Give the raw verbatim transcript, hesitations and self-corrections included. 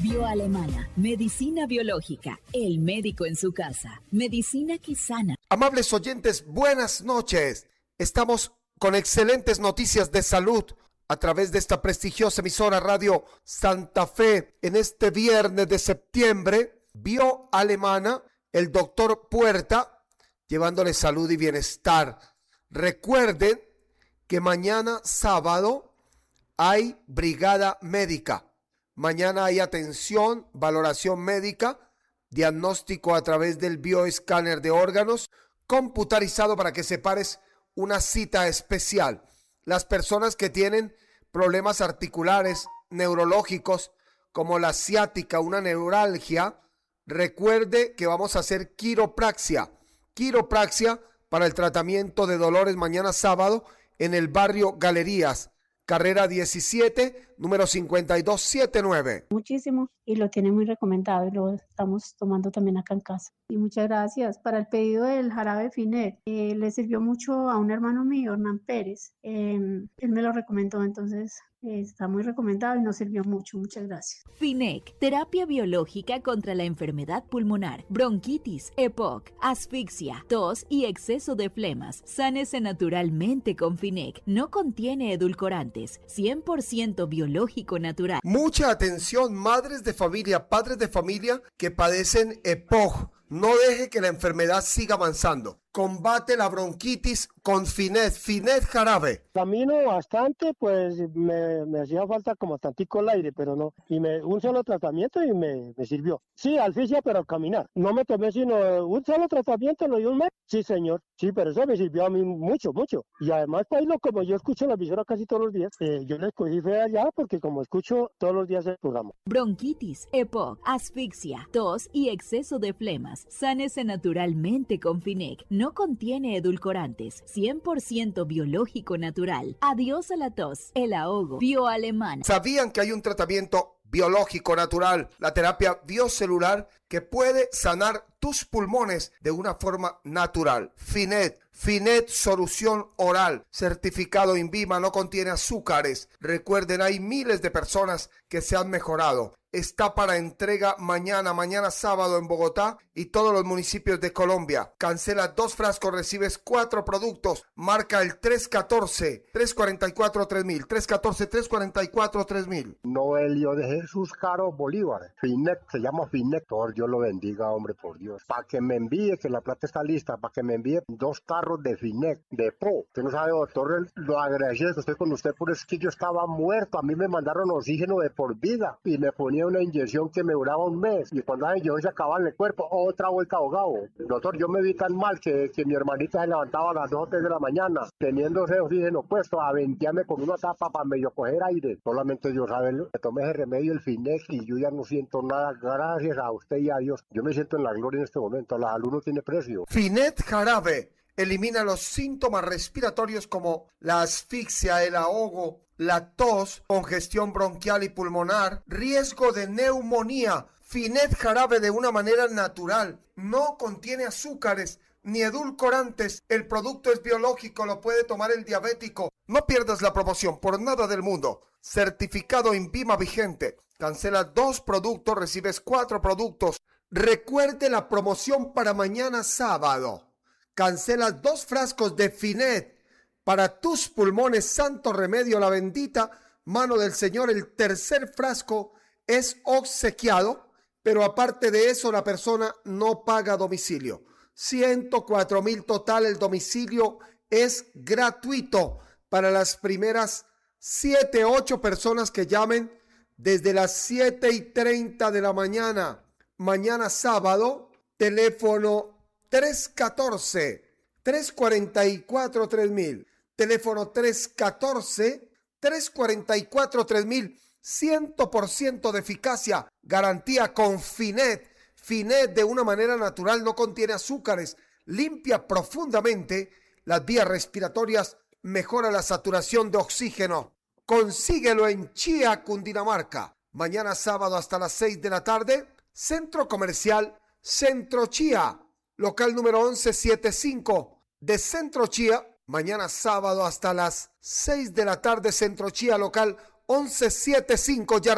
Bioalemana, medicina biológica, el médico en su casa, medicina que sana. Amables oyentes, buenas noches. Estamos con excelentes noticias de salud a través de esta prestigiosa emisora Radio Santa Fe. En este viernes de septiembre, Bioalemana, el doctor Puerta, llevándole salud y bienestar. Recuerden que mañana sábado hay brigada médica. Mañana hay atención, valoración médica, diagnóstico a través del bioescáner de órganos, computarizado para que separes una cita especial. Las personas que tienen problemas articulares, neurológicos, como la ciática, una neuralgia, recuerde que vamos a hacer quiropraxia. Quiropraxia para el tratamiento de dolores mañana sábado en el barrio Galerías. Carrera diecisiete, número cincuenta y dos setenta y nueve. Muchísimo, y lo tiene muy recomendado y lo estamos tomando también acá en casa. Y muchas gracias. Para el pedido del jarabe Finet, eh, le sirvió mucho a un hermano mío, Hernán Pérez. Eh, él me lo recomendó, entonces eh, está muy recomendado y nos sirvió mucho. Muchas gracias. Finec, terapia biológica contra la enfermedad pulmonar, bronquitis, E P O C, asfixia, tos y exceso de flemas. Sánese naturalmente con Finec. No contiene edulcorantes, cien por ciento biológico natural. Mucha atención, madres de familia, padres de familia que padecen E P O C. No deje que la enfermedad siga avanzando. Combate la bronquitis con Finet, Finet jarabe. Camino bastante, pues me, me hacía falta como tantico el aire, pero no. Y me, un solo tratamiento y me, me sirvió. Sí, asfixia, pero al caminar. No me tomé sino un solo tratamiento, lo di un mes. Sí, señor. Sí, pero eso me sirvió a mí mucho, mucho. Y además, Pailo, como yo escucho la emisora casi todos los días, eh, yo le escogí fe allá porque como escucho todos los días el programa. Bronquitis, E P O C, asfixia, tos y exceso de flemas. Sánese naturalmente con Finec. No contiene edulcorantes, cien por ciento biológico natural. Adiós a la tos, el ahogo. Bioalemana. ¿Sabían que hay un tratamiento biológico natural, la terapia biocelular, que puede sanar tus pulmones de una forma natural? Finet, Finet solución oral, certificado INVIMA, no contiene azúcares. Recuerden, hay miles de personas que se han mejorado. Está para entrega mañana, mañana sábado en Bogotá y todos los municipios de Colombia. Cancela dos frascos, recibes cuatro productos. Marca el tres uno cuatro, tres cuatro cuatro, tres mil, tres uno cuatro, tres cuatro cuatro, tres mil. Noelio de Jesús Caro Bolívar. Finet, se llama Finet. Por Dios lo bendiga, hombre, por Dios. Para que me envíe, que la plata está lista, para que me envíe dos tarros de Finet, de Pro. Usted no sabe, doctor, lo agradezco que estoy con usted, por es que yo estaba muerto. A mí me mandaron oxígeno de por vida y me ponía una inyección que me duraba un mes y cuando la inyección se acababa en el cuerpo, otra vuelta ahogado. Doctor, yo me vi tan mal que, que mi hermanita se levantaba a las dos o tres de la mañana teniendo ese oxígeno puesto a ventearme con una tapa para medio coger aire. Solamente Dios sabe, me tomé ese remedio, el Finet, y yo ya no siento nada, gracias a usted y a Dios. Yo me siento en la gloria en este momento, la salud no tiene precio. Finet jarabe elimina los síntomas respiratorios como la asfixia, el ahogo, la tos, congestión bronquial y pulmonar, riesgo de neumonía. Finet jarabe de una manera natural, no contiene azúcares ni edulcorantes. El producto es biológico, lo puede tomar el diabético. No pierdas la promoción por nada del mundo. Certificado INVIMA vigente. Cancela dos productos, recibes cuatro productos. Recuerde la promoción para mañana sábado. Cancela dos frascos de Finet. Para tus pulmones, santo remedio, la bendita mano del Señor. El tercer frasco es obsequiado, pero aparte de eso, la persona no paga domicilio. ciento cuatro mil total, el domicilio es gratuito para las primeras siete, ocho personas que llamen desde las siete y treinta de la mañana. Mañana sábado, teléfono tres uno cuatro, tres cuatro cuatro, tres mil. Teléfono tres uno cuatro, tres cuatro cuatro, tres mil. cien por ciento de eficacia, garantía con Finet. Finet de una manera natural, no contiene azúcares, limpia profundamente las vías respiratorias, mejora la saturación de oxígeno. Consíguelo en Chía, Cundinamarca. Mañana sábado hasta las seis de la tarde, Centro Comercial Centro Chía, local número once setenta y cinco de Centro Chía. Mañana sábado hasta las seis de la tarde, Centro Chía, local once setenta y cinco. Ya